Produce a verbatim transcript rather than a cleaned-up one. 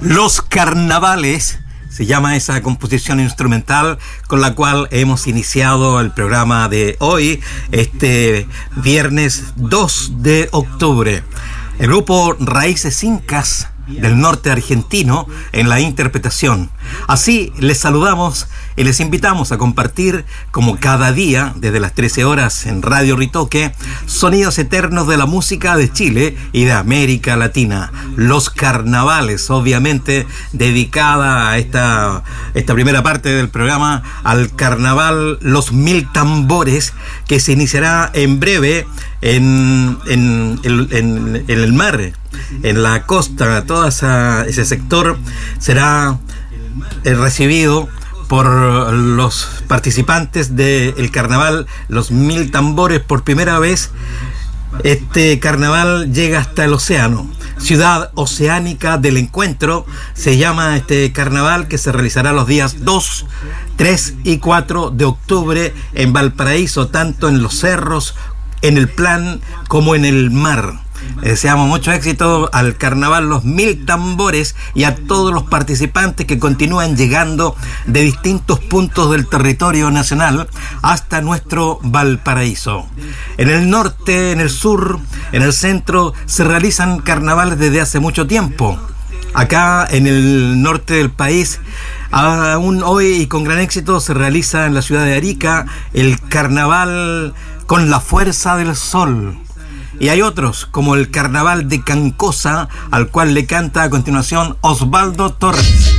Los Carnavales se llama esa composición instrumental con la cual hemos iniciado el programa de hoy, este viernes dos de octubre. El grupo Raíces Incas del norte argentino en la interpretación. Así les saludamos y les invitamos a compartir, como cada día, desde las trece horas en Radio Ritoque, sonidos eternos de la música de Chile y de América Latina. Los Carnavales, obviamente, dedicada a esta, esta primera parte del programa al carnaval Los Mil Tambores, que se iniciará en breve en, en, en, en, en el mar, en la costa. Todo esa, ese sector será eh, recibido por los participantes del carnaval Los Mil Tambores. Por primera vez este carnaval llega hasta el océano. Ciudad Oceánica del Encuentro se llama este carnaval, que se realizará los días dos, tres y cuatro de octubre en Valparaíso, tanto en los cerros, en el plan como en el mar. Le deseamos mucho éxito al carnaval Los Mil Tambores y a todos los participantes que continúan llegando de distintos puntos del territorio nacional hasta nuestro Valparaíso. En el norte, en el sur, en el centro se realizan carnavales desde hace mucho tiempo. Acá en el norte del país, aún hoy y con gran éxito, se realiza en la ciudad de Arica el carnaval Con la Fuerza del Sol. Y hay otros, como el carnaval de Cancosa, al cual le canta a continuación Osvaldo Torres.